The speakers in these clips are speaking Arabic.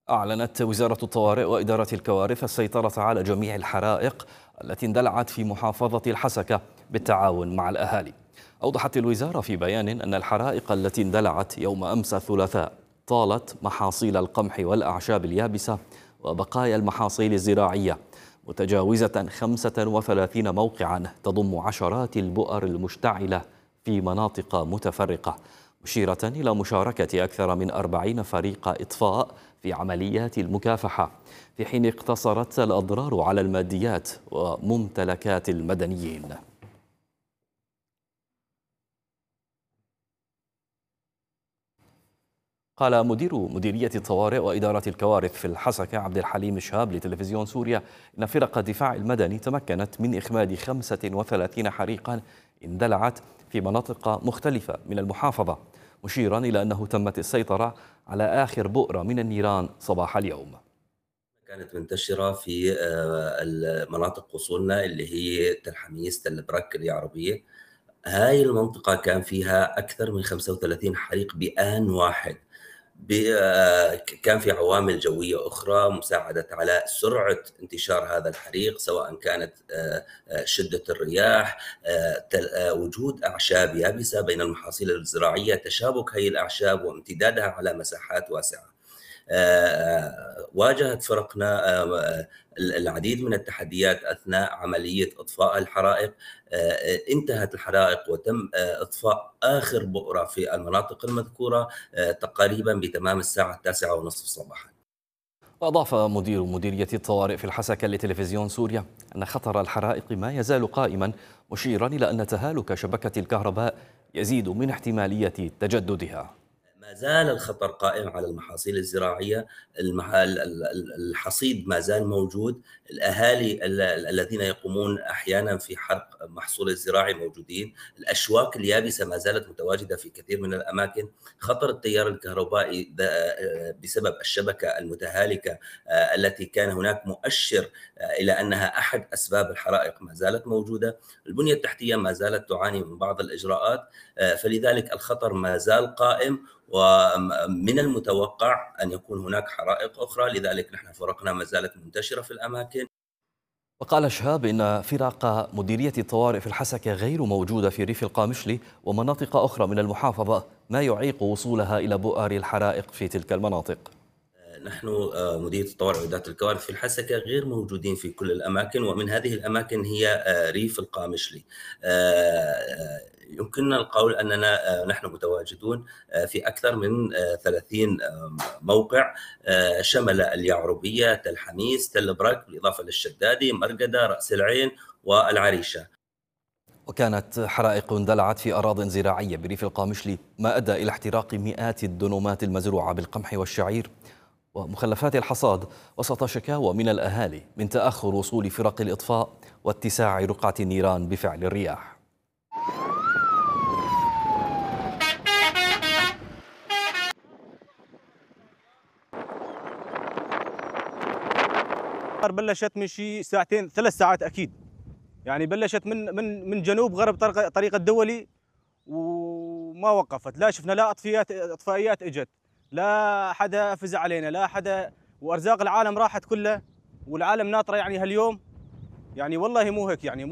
أعلنت وزارة الطوارئ وإدارة الكوارث السيطرة على جميع الحرائق التي اندلعت في محافظة الحسكة بالتعاون مع الأهالي. أوضحت الوزارة في بيان أن الحرائق التي اندلعت يوم أمس الثلاثاء طالت محاصيل القمح والأعشاب اليابسة وبقايا المحاصيل الزراعية، متجاوزة 35 موقعا تضم عشرات البؤر المشتعلة في مناطق متفرقة، مشيرة إلى مشاركة أكثر من 40 فريق إطفاء في عمليات المكافحة، في حين اقتصرت الأضرار على الماديات وممتلكات المدنيين. قال مديرية الطوارئ وإدارة الكوارث في الحسكة عبد الحليم شهاب لتلفزيون سوريا إن فرق الدفاع المدني تمكنت من إخماد 35 حريقا اندلعت في مناطق مختلفة من المحافظة، مشيرا إلى أنه تمت السيطرة على آخر بؤرة من النيران صباح اليوم. كانت منتشرة في المناطق وصولنا اللي هي تل حميس، تل برك، اليعربية. هاي المنطقة كان فيها أكثر من 35 حريق بآن واحد. كان في عوامل جوية أخرى مساعدت على سرعة انتشار هذا الحريق، سواء كانت شدة الرياح، وجود أعشاب يابسة بين المحاصيل الزراعية، تشابك هذه الأعشاب وامتدادها على مساحات واسعة. واجهت فرقنا العديد من التحديات أثناء عملية إطفاء الحرائق. انتهت الحرائق وتم إطفاء آخر بؤرة في المناطق المذكورة تقريبا بتمام الساعة 9:30 صباحا. وأضاف مدير مديرية الطوارئ في الحسكة لتلفزيون سوريا أن خطر الحرائق ما يزال قائما، مشيرا إلى أن تهالك شبكة الكهرباء يزيد من احتمالية تجددها. ما زال الخطر قائم على المحاصيل الزراعية. الحصيد ما زال موجود. الأهالي الذين يقومون أحيانا في حرق محصول الزراعي موجودين. الأشواك اليابسة ما زالت متواجدة في كثير من الأماكن. خطر التيار الكهربائي بسبب الشبكة المتهالكة التي كان هناك مؤشر إلى أنها أحد أسباب الحرائق ما زالت موجودة. البنية التحتية ما زالت تعاني من بعض الإجراءات، فلذلك الخطر ما زال قائم، ومن المتوقع أن يكون هناك حرائق أخرى، لذلك نحن فرقنا ما زالت منتشرة في الأماكن. وقال شهاب إن فرق مديرية الطوارئ في الحسكة غير موجودة في ريف القامشلي ومناطق أخرى من المحافظة، ما يعيق وصولها إلى بؤر الحرائق في تلك المناطق. نحن مديرية الطوارئ وإدارة الكوارث في الحسكة غير موجودين في كل الأماكن، ومن هذه الأماكن هي ريف القامشلي. يمكننا القول أننا نحن متواجدون في أكثر من 30 موقع، شمل اليعربية، تل حميس، تل برك، بالإضافة للشدادي، مرقدة، رأس العين والعريشة. وكانت حرائق اندلعت في أراضٍ زراعية بريف القامشلي ما أدى إلى احتراق مئات الدنومات المزروعة بالقمح والشعير ومخلفات الحصاد، وسط شكاوى من الأهالي من تأخر وصول فرق الإطفاء واتساع رقعة النيران بفعل الرياح. بلشت من شي ساعتين 3 ساعات اكيد، يعني بلشت من جنوب غرب طريق الدولي وما وقفت. لا شفنا لا اطفائيات اجت، لا حدا فزع علينا، لا حدا، وارزاق العالم راحت كلها والعالم ناطره يعني هاليوم. يعني والله مو هيك، يعني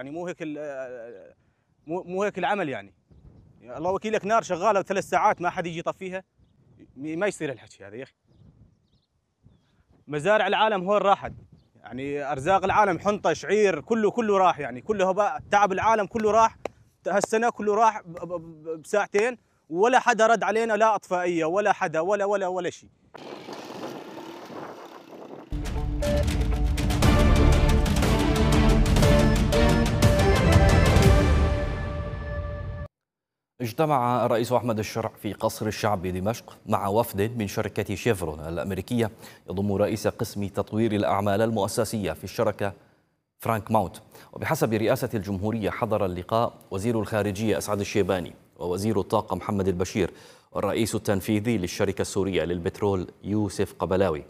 مو هيك العمل يعني. الله وكيلك، نار شغاله 3 ساعات ما حد يجي يطفيها، ما يصير الحكي هذا يا اخي. مزارع العالم هون راحت، يعني ارزاق العالم، حنطه، شعير، كله راح، يعني كله هباء، تعب العالم كله راح هالسنه، كله راح بساعتين، ولا حدا رد علينا، لا اطفائيه ولا حدا ولا شيء. اجتمع الرئيس أحمد الشرع في قصر الشعب بدمشق مع وفد من شركة شيفرون الأمريكية يضم رئيس قسم تطوير الأعمال المؤسسية في الشركة فرانك ماونت. وبحسب رئاسة الجمهورية حضر اللقاء وزير الخارجية أسعد الشيباني ووزير الطاقة محمد البشير والرئيس التنفيذي للشركة السورية للبترول يوسف قبلاوي.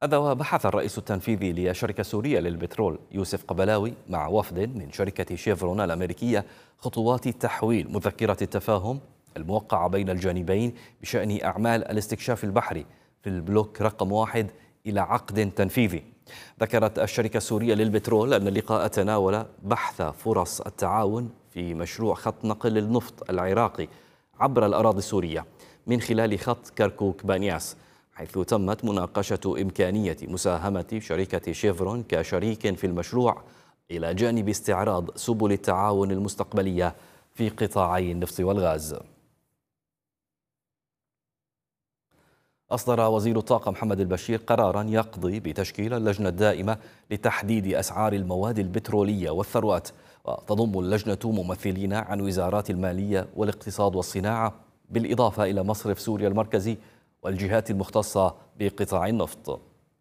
هذا وبحث الرئيس التنفيذي للشركة السورية للبترول يوسف قبلاوي مع وفد من شركة شيفرون الأمريكية خطوات تحويل مذكرة التفاهم الموقعة بين الجانبين بشأن أعمال الاستكشاف البحري في البلوك رقم 1 إلى عقد تنفيذي. ذكرت الشركة السورية للبترول أن اللقاء تناول بحث فرص التعاون في مشروع خط نقل النفط العراقي عبر الأراضي السورية من خلال خط كركوك بانياس، حيث تمت مناقشة إمكانية مساهمة شركة شيفرون كشريك في المشروع إلى جانب استعراض سبل التعاون المستقبلية في قطاعي النفط والغاز. أصدر وزير الطاقة محمد البشير قراراً يقضي بتشكيل اللجنة الدائمة لتحديد أسعار المواد البترولية والثروات، وتضم اللجنة ممثلين عن وزارات المالية والاقتصاد والصناعة بالإضافة إلى مصرف سوريا المركزي والجهات المختصة بقطاع النفط.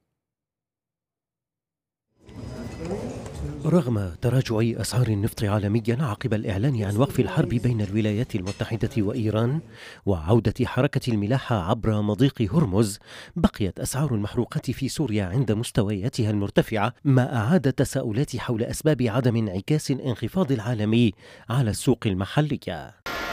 رغم تراجع أسعار النفط عالميا عقب الإعلان عن وقف الحرب بين الولايات المتحدة وإيران وعودة حركة الملاحة عبر مضيق هرمز، بقيت أسعار المحروقات في سوريا عند مستوياتها المرتفعة، ما أعاد تساؤلات حول أسباب عدم انعكاس الانخفاض العالمي على السوق المحلية.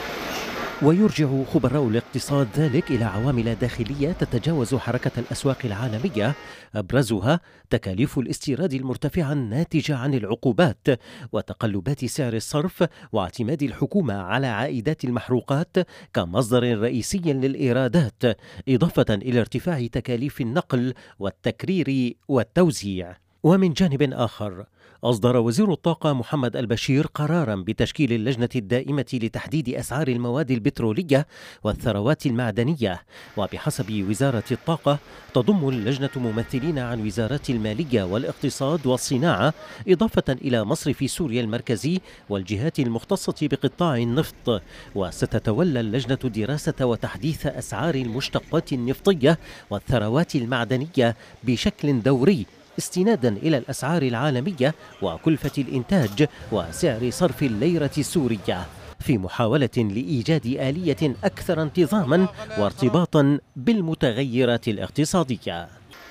ويرجع خبراء الاقتصاد ذلك إلى عوامل داخلية تتجاوز حركة الأسواق العالمية، أبرزها تكاليف الاستيراد المرتفعة الناتجة عن العقوبات وتقلبات سعر الصرف واعتماد الحكومة على عائدات المحروقات كمصدر رئيسي للإيرادات، إضافة إلى ارتفاع تكاليف النقل والتكرير والتوزيع. ومن جانب آخر، أصدر وزير الطاقة محمد البشير قراراً بتشكيل اللجنة الدائمة لتحديد أسعار المواد البترولية والثروات المعدنية، وبحسب وزارة الطاقة تضم اللجنة ممثلين عن وزارات المالية والاقتصاد والصناعة، إضافة إلى مصرف سوريا المركزي والجهات المختصة بقطاع النفط. وستتولى اللجنة دراسة وتحديث أسعار المشتقات النفطية والثروات المعدنية بشكل دوري، استنادا إلى الأسعار العالمية وكلفة الإنتاج وسعر صرف الليرة السورية، في محاولة لإيجاد آلية أكثر انتظاما وارتباطا بالمتغيرات الاقتصادية.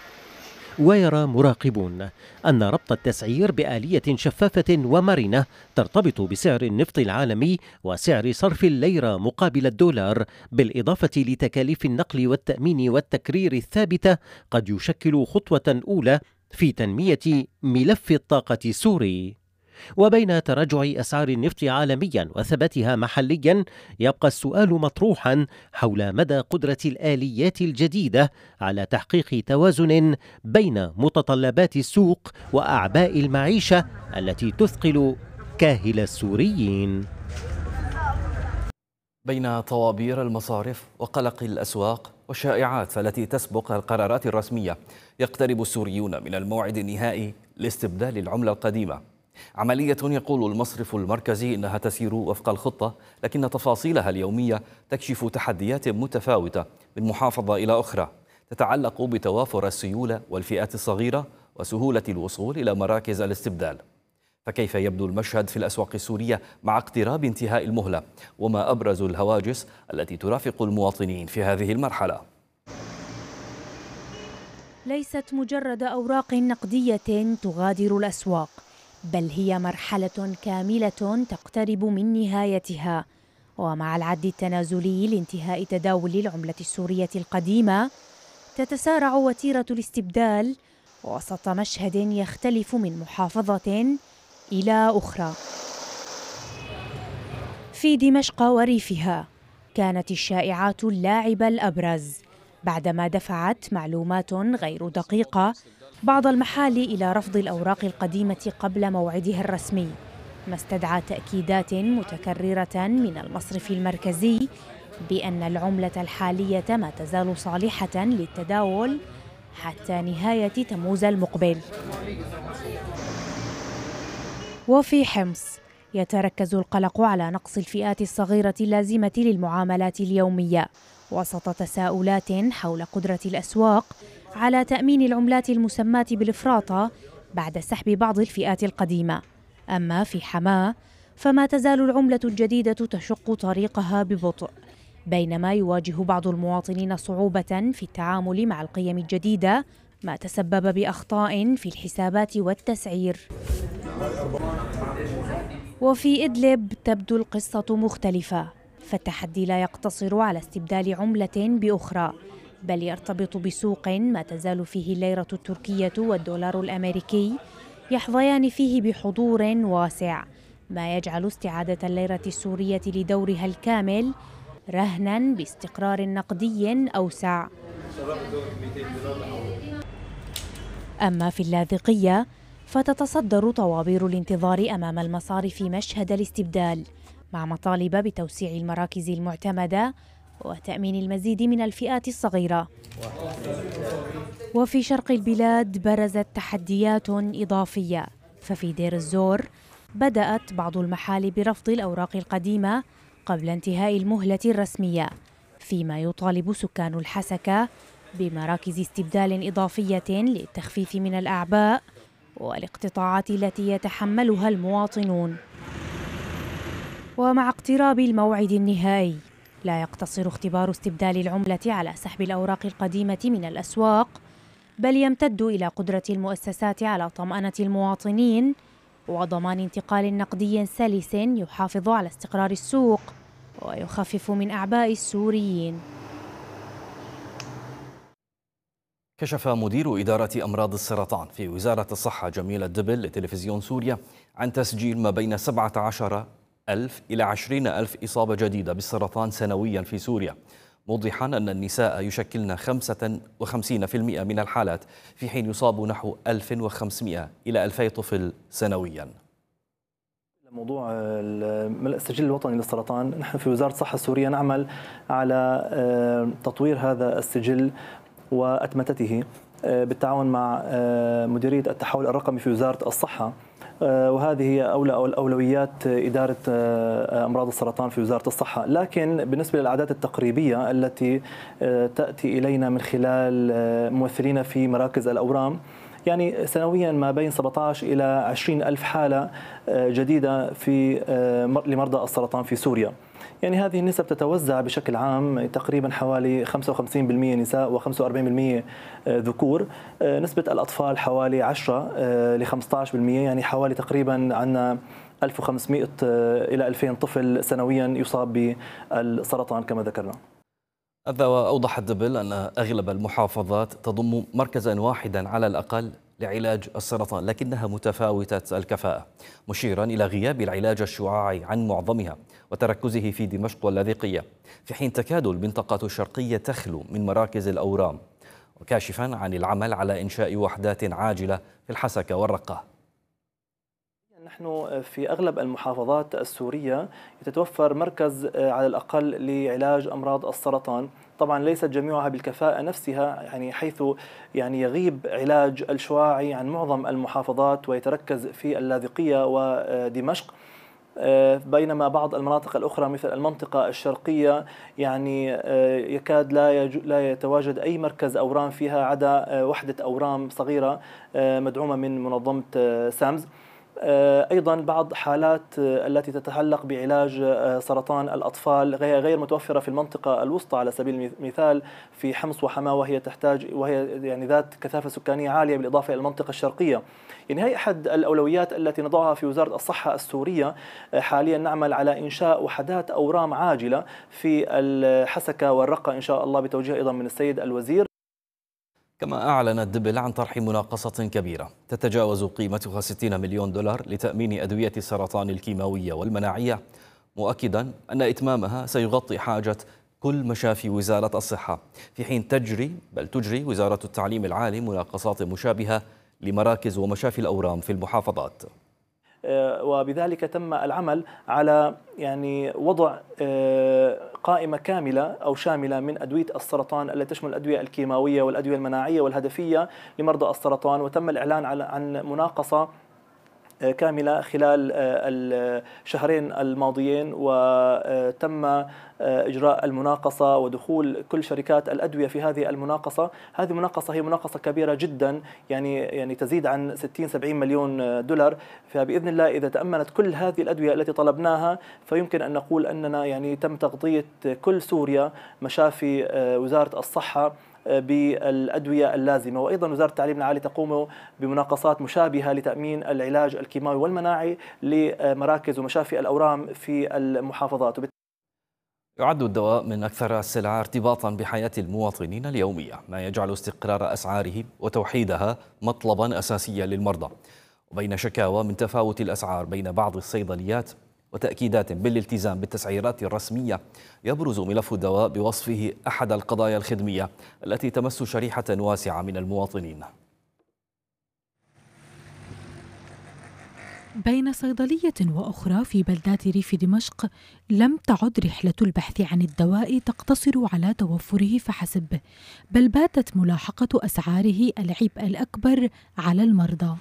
ويرى مراقبون أن ربط التسعير بآلية شفافة ومرنة ترتبط بسعر النفط العالمي وسعر صرف الليرة مقابل الدولار، بالإضافة لتكاليف النقل والتأمين والتكرير الثابتة، قد يشكل خطوة أولى في تنمية ملف الطاقة السوري. وبين تراجع أسعار النفط عالميا وثباتها محليا، يبقى السؤال مطروحا حول مدى قدرة الآليات الجديدة على تحقيق توازن بين متطلبات السوق وأعباء المعيشة التي تثقل كاهل السوريين. بين طوابير المصارف وقلق الأسواق والشائعات التي تسبق القرارات الرسمية، يقترب السوريون من الموعد النهائي لاستبدال العملة القديمة. عملية يقول المصرف المركزي إنها تسير وفق الخطة، لكن تفاصيلها اليومية تكشف تحديات متفاوتة من محافظة إلى أخرى، تتعلق بتوافر السيولة والفئات الصغيرة وسهولة الوصول إلى مراكز الاستبدال. فكيف يبدو المشهد في الأسواق السورية مع اقتراب انتهاء المهلة؟ وما أبرز الهواجس التي ترافق المواطنين في هذه المرحلة؟ ليست مجرد أوراق نقدية تغادر الأسواق، بل هي مرحلة كاملة تقترب من نهايتها. ومع العد التنازلي لانتهاء تداول العملة السورية القديمة، تتسارع وتيرة الاستبدال وسط مشهد يختلف من محافظة إلى أخرى. في دمشق وريفها كانت الشائعات اللاعب الأبرز، بعدما دفعت معلومات غير دقيقة بعض المحال إلى رفض الأوراق القديمة قبل موعدها الرسمي، ما استدعى تأكيدات متكررة من المصرف المركزي بأن العملة الحالية ما تزال صالحة للتداول حتى نهاية تموز المقبل. وفي حمص يتركز القلق على نقص الفئات الصغيرة اللازمة للمعاملات اليومية، وسط تساؤلات حول قدرة الأسواق على تأمين العملات المسماة بالإفراطة بعد سحب بعض الفئات القديمة. أما في حماة فما تزال العملة الجديدة تشق طريقها ببطء، بينما يواجه بعض المواطنين صعوبة في التعامل مع القيم الجديدة ما تسبب بأخطاء في الحسابات والتسعير. وفي إدلب تبدو القصة مختلفة، فالتحدي لا يقتصر على استبدال عملة بأخرى، بل يرتبط بسوق ما تزال فيه الليرة التركية والدولار الأمريكي يحظيان فيه بحضور واسع، ما يجعل استعادة الليرة السورية لدورها الكامل رهنا باستقرار نقدي أوسع. أما في اللاذقية فتتصدر طوابير الانتظار أمام المصارف مشهد الاستبدال، مع مطالب بتوسيع المراكز المعتمدة وتأمين المزيد من الفئات الصغيرة. وفي شرق البلاد برزت تحديات إضافية، ففي دير الزور بدأت بعض المحال برفض الأوراق القديمة قبل انتهاء المهلة الرسمية، فيما يطالب سكان الحسكة بمراكز استبدال إضافية للتخفيف من الأعباء والاقتطاعات التي يتحملها المواطنون. ومع اقتراب الموعد النهائي لا يقتصر اختبار استبدال العملة على سحب الأوراق القديمة من الأسواق، بل يمتد إلى قدرة المؤسسات على طمأنة المواطنين وضمان انتقال نقدي سلس يحافظ على استقرار السوق ويخفف من أعباء السوريين. كشف مدير إدارة أمراض السرطان في وزارة الصحة جميل الدبل لتلفزيون سوريا عن تسجيل ما بين 17,000 إلى 20,000 إصابة جديدة بالسرطان سنويا في سوريا، موضحا أن النساء يشكلن 55% من الحالات، في حين يصاب نحو 1500 إلى 2000 طفل سنويا. موضوع السجل الوطني للسرطان، نحن في وزارة الصحة السورية نعمل على تطوير هذا السجل وأتمتته بالتعاون مع مديرية التحول الرقمي في وزارة الصحة، وهذه هي أولويات إدارة أمراض السرطان في وزارة الصحة. لكن بالنسبة للأعداد التقريبية التي تأتي إلينا من خلال ممثلين في مراكز الأورام، يعني سنويا ما بين 17 إلى 20 ألف حالة جديدة لمرضى السرطان في سوريا. يعني هذه النسب تتوزع بشكل عام تقريبا حوالي 55% نساء و45% ذكور. نسبة الأطفال حوالي 10 ل 15%، يعني حوالي تقريبا عندنا 1500 إلى 2000 طفل سنويا يصاب بالسرطان كما ذكرنا. هذا وأوضح الدبل أن أغلب المحافظات تضم مركزا واحدا على الأقل لعلاج السرطان، لكنها متفاوتة الكفاءة، مشيرا إلى غياب العلاج الشعاعي عن معظمها وتركزه في دمشق واللاذقية، في حين تكاد المنطقة الشرقية تخلو من مراكز الأورام، وكاشفا عن العمل على إنشاء وحدات عاجلة في الحسكة والرقة. نحن في أغلب المحافظات السورية يتوفر مركز على الأقل لعلاج أمراض السرطان، طبعا ليست جميعها بالكفاءة نفسها، يعني حيث يعني يغيب علاج الشعاعي عن معظم المحافظات ويتركز في اللاذقية ودمشق، بينما بعض المناطق الأخرى مثل المنطقة الشرقية يعني يكاد لا يتواجد أي مركز أورام فيها عدا وحدة أورام صغيرة مدعومة من منظمة سامز. أيضا بعض حالات التي تتعلق بعلاج سرطان الأطفال غير متوفرة في المنطقة الوسطى على سبيل المثال في حمص وحماة، وهي يعني ذات كثافة سكانية عالية بالإضافة إلى المنطقة الشرقية. يعني هي أحد الأولويات التي نضعها في وزارة الصحة السورية. حاليا نعمل على إنشاء وحدات أورام عاجلة في الحسكة والرقة إن شاء الله بتوجيه أيضا من السيد الوزير. كما أعلن الدبل عن طرح مناقصة كبيرة تتجاوز قيمتها 60 مليون دولار لتأمين أدوية السرطان الكيماوية والمناعية، مؤكدا أن إتمامها سيغطي حاجة كل مشافي وزارة الصحة، في حين تجري وزارة التعليم العالي مناقصات مشابهة لمراكز ومشافي الأورام في المحافظات. وبذلك تم العمل على يعني وضع قائمة كاملة أو شاملة من أدوية السرطان التي تشمل الأدوية الكيماوية والأدوية المناعية والهدفية لمرضى السرطان، وتم الإعلان عن مناقصة كاملة خلال الشهرين الماضيين، وتم إجراء المناقصة ودخول كل شركات الأدوية في هذه المناقصة. هذه المناقصة هي مناقصة كبيرة جدا، يعني تزيد عن 60-70 مليون دولار، فبإذن الله إذا تأمنت كل هذه الأدوية التي طلبناها فيمكن أن نقول أننا يعني تم تغطية كل سوريا مشافي وزارة الصحة بالأدوية اللازمة. وأيضا وزارة التعليم العالي تقوم بمناقصات مشابهة لتأمين العلاج الكيماوي والمناعي لمراكز ومشافي الأورام في المحافظات. يعد الدواء من أكثر السلع ارتباطا بحياة المواطنين اليومية، ما يجعل استقرار أسعاره وتوحيدها مطلبا أساسيا للمرضى. وبين شكاوى من تفاوت الأسعار بين بعض الصيدليات وتأكيدات بالالتزام بالتسعيرات الرسمية، يبرز ملف الدواء بوصفه أحد القضايا الخدمية التي تمس شريحة واسعة من المواطنين. بين صيدلية وأخرى في بلدات ريف دمشق لم تعد رحلة البحث عن الدواء تقتصر على توفره فحسب، بل باتت ملاحقة أسعاره العبء الأكبر على المرضى.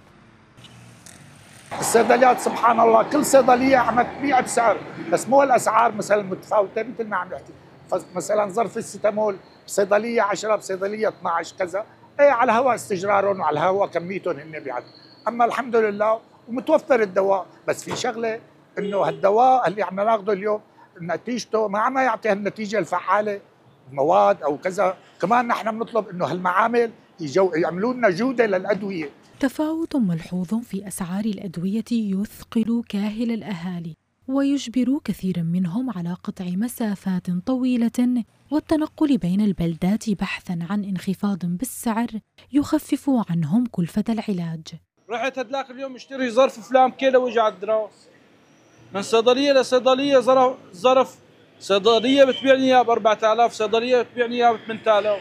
الصيدليات سبحان الله كل صيدلية عم تبيع بسعر، بس مو الأسعار مثلا متفاوتة مثل ما عم نحكي. مثلا ظرف الستامول بصيدلية 10 بصيدلية 12 كذا، ايه على هوا استجرارهم وعلى هوا كميتهم هن بيعدوا. أما الحمد لله ومتوفر الدواء، بس في شغله انه هالدواء اللي عم ناخذه اليوم نتيجته ما عم يعطي النتيجه الفعاله مواد او كذا. كمان نحن بنطلب انه هالمعامل يعملوا لنا جوده للادويه. تفاوت ملحوظ في اسعار الادويه يثقل كاهل الاهالي ويجبر كثيرا منهم على قطع مسافات طويله والتنقل بين البلدات بحثا عن انخفاض بالسعر يخفف عنهم كلفه العلاج. رحت هدلاك اليوم اشتري ظرف فلان كيلو وجع الدراس من صيدليه لصيدليه. ظرف صيدليه بتبيعني اياه ب 4000، صيدليه بتبيعني اياه ب 8000.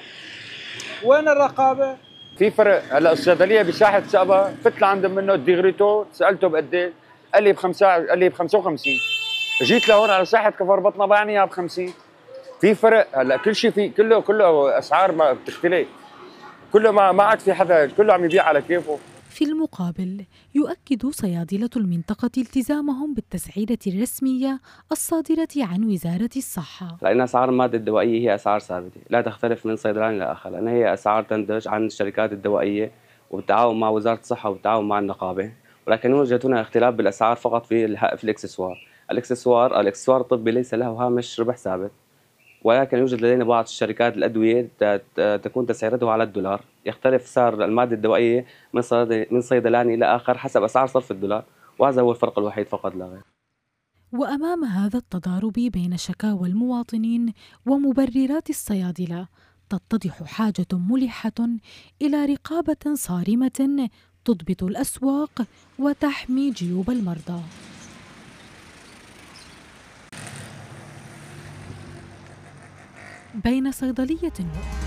وين الرقابه؟ في فرق. هلا الصيدليه بساحه سابا فت لعند منه ديغريتو سالته بقد ايه؟ قال لي ب 55. جيت لهون على ساحه كفر بطنه بعني اياها ب 50. في فرق. هلا كل شيء في كله اسعار ما بتختلف. كله ما عاد في حدا، كله عم يبيع على كيفه. في المقابل يؤكد صيادلة المنطقة التزامهم بالتسعيرة الرسمية الصادرة عن وزارة الصحة. لأن أسعار المادة الدوائية هي أسعار ثابتة لا تختلف من صيدلاني لآخر، لأن هي أسعار تنتج عن الشركات الدوائية وبالتعاون مع وزارة الصحة وبالتعاون مع النقابة، ولكن يوجد هنا اختلاف بالأسعار فقط في الإكسسوار. الإكسسوار الطبي ليس له هامش ربح ثابت، ولكن يوجد لدينا بعض الشركات الأدوية تكون تسعيرتها على الدولار، يختلف سعر المادة الدوائية من صيدلاني إلى آخر حسب أسعار صرف الدولار، وهذا هو الفرق الوحيد فقط لا غير. وأمام هذا التضارب بين شكاوى المواطنين ومبررات الصيادلة تتضح حاجة ملحة إلى رقابة صارمة تضبط الأسواق وتحمي جيوب المرضى. بين صيدلية